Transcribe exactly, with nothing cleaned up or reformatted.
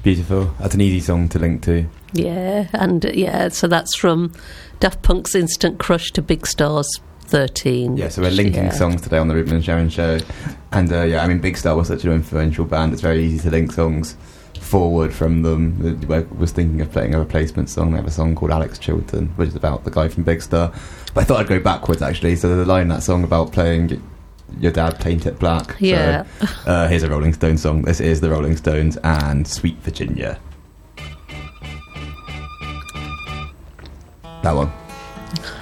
Beautiful. That's an easy song to link to. Yeah, and uh, yeah, so that's from Daft Punk's Instant Crush to Big Stars thirteen. Yeah, so we're linking yeah. songs today on the Ruben and Sharon show. And uh, yeah, I mean, Big Star was such an influential band, it's very easy to link songs forward from them. I was thinking of playing a replacement song. They have a song called Alex Chilton, which is about the guy from Big Star. But I thought I'd go backwards, actually. So the line in that song about playing your dad paint it black. Yeah. So, uh, here's a Rolling Stones song. This is the Rolling Stones and Sweet Virginia. That one.